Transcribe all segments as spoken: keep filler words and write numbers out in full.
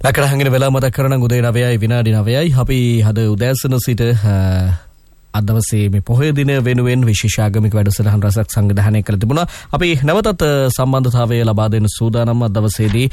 ලකඩහංගින වෙලා මතක් කරන උදේ නවයයි විනාඩි නවයයි අපි අද උදෑසන සිට අද දවසේ මේ පොහොය දින වෙනුවෙන් විශේෂාගමික වැඩසටහන් රසක් සංවිධානය කළ තිබුණා. අපි නැවතත් සම්බන්ධතාවය ලබා දෙන සූදානම් අද දවසේදී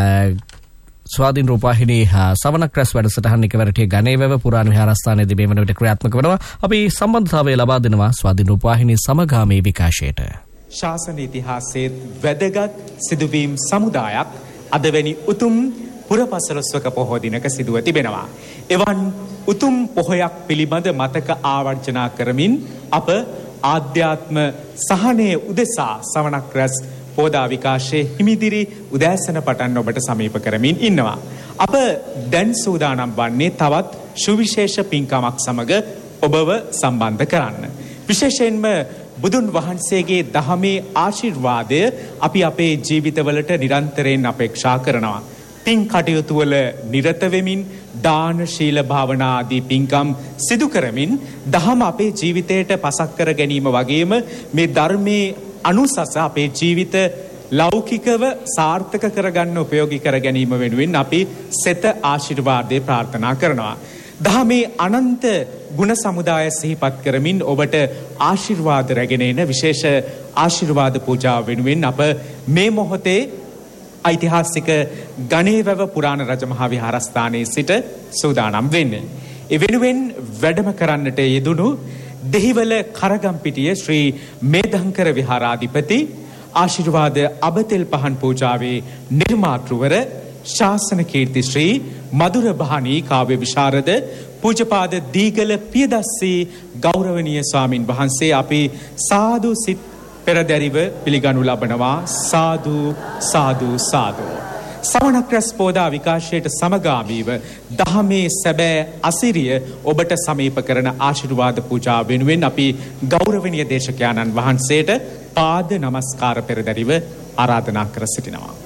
ස්වාධීන රූපවාහිනී සවනක් රැස් වැඩසටහන් එකවරටිය ගණේවැව පුරාණ විහාරස්ථානයේදී මේ වන විට ක්‍රියාත්මක වෙනවා. අපි සම්බන්ධතාවය ලබා දෙනවා ස්වාධීන රූපවාහිනී සමගාමී විකාශයට. ශාසන ඉතිහාසයේ වැදගත් සිදුවීම් සමුදායක් අද වැනි උතුම් පුරපසළොස්වක පොහෝ දිනක සිදුව තිබෙනවා. එවන් උතුම් පොහොයක් පිළිබඳ මතක ආවර්ජනා කරමින් අප ආධ්‍යාත්ම සහනයේ උදෙසා සවනක් රැස් පෝදා විකාශයේ හිමිදිරි උදෑසන පටන් ඔබට සමීප කරමින් ඉන්නවා. අප දැන් සූදානම් වන්නේ තවත් සුවිශේෂ පින්කමක් සමග ඔබව සම්බන්ධ කරන්න. විශේෂයෙන්ම බුදුන් වහන්සේගේ දහමේ ආශිර්වාදය අපි අපේ ජීවිතවලට නිරන්තරයෙන් අපේක්ෂා කරනවා. පින් කටයුතු වල නිරත වෙමින් දාන ශීල භාවනා ආදී පින්කම් සිදු කරමින් දහම අපේ ජීවිතයට පසක් කර ගැනීම වගේම මේ ධර්මයේ අනුසස අපේ ජීවිත ලෞකිකව සාර්ථක කරගන්න උපයෝගී කර ගැනීම වෙනුවෙන් අපි සෙත ආශිර්වාදේ ප්‍රාර්ථනා කරනවා. දහමේ අනන්ත ගුණ සමුදාය සිහිපත් කරමින් ඔබට ආශිර්වාද රැගෙන එන විශේෂ ආශිර්වාද පූජාව වෙනුවෙන් අප මේ මොහොතේ ඓතිහාසික ගණේවැව පුරාණ රජමහා විහාරස්ථානයේ සිට සූදානම් වෙන්නේ. ඒ වෙනුවෙන් වැඩම කරන්නට යෙදුණු දෙහිවල කරගම්පිටිය ශ්‍රී මේධංකර විහාරාධිපති ආශිර්වාද අබතෙල් පහන් පූජාවේ නිර්මාතෘවර ශාසන කීර්ති ශ්‍රී මధుර බහණී කාව්‍ය විශාරද පූජපාද දීගල පියදස්සී ගෞරවනීය ස්වාමින් වහන්සේ අපි සාදු සිත් පෙරදැරිව පිළිගනු ලබනවා. සාදු සාදු සාදු. සවනක් රැස් පෝදා විකාශයට සමගාමීව දහමේ සැබෑ අසිරිය ඔබට සමීප කරන ආශිර්වාද පූජා වෙනුවෙන් අපි ගෞරවනීය දේශකයාණන් වහන්සේට පාද නමස්කාර පෙරදැරිව ආරාධනා කර සිටිනවා.